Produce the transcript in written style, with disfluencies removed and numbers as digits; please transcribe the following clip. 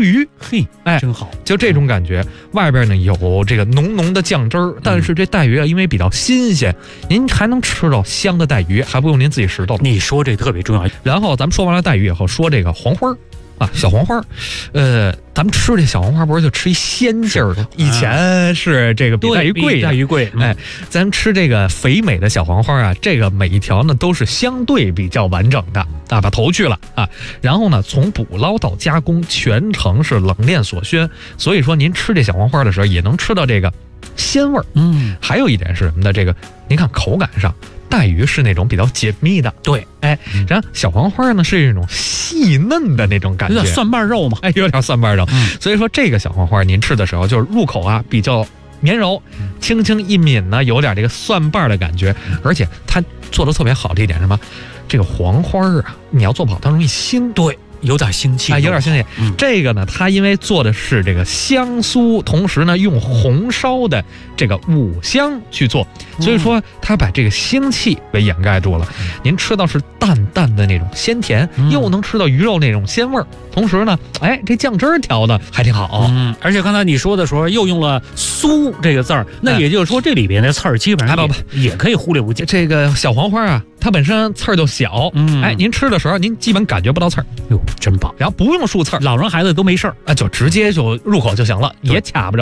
鱼， 嘿，真好， 就这种感觉。外边呢有这个浓浓的酱汁儿，但是这带鱼啊，因为比较新鲜，您还能吃到香的带鱼，还不用您自己拾掇。 你说这特别重要。 然后咱们说完了带鱼以后，说这个黄花啊，小黄花，咱们吃这小黄花不是就吃一鲜劲儿的？以前是这个比带鱼贵的， 带鱼贵。 咱吃这个肥美的小黄花啊，这个每一条呢都是相对比较完整的啊，把头去了啊，然后呢从捕捞到加工全程是冷链锁宣，所以说您吃这小黄花的时候也能吃到这个鲜味儿。还有一点是什么呢？这个您看口感上。带鱼是那种比较紧密的， 对， 然后小黄花呢是一种细嫩的那种感觉， 有点蒜瓣肉嘛， 有点蒜瓣肉。所以说这个小黄花您吃的时候就是入口啊比较绵柔，轻轻一抿呢有点这个蒜瓣的感觉，而且它做的特别好的一点是什么？这个黄花啊，你要做不好它容易腥， 对。有点腥气， 有点腥气。这个呢，它因为做的是这个香酥，同时呢用红烧的这个五香去做，所以说它把这个腥气给掩盖住了。您吃到是淡淡的那种鲜甜，又能吃到鱼肉那种鲜味儿，同时呢，这酱汁儿调的还挺好。 而且刚才你说的时候又用了“酥”这个字儿，那也就是说这里边的刺儿基本上也可以忽略不计。 这个小黄花啊，它本身刺儿就小，您吃的时候您基本感觉不到刺儿。 哟，真棒！ 然后不用竖刺儿， 老人孩子都没事儿就直接就入口就行了，也卡不着。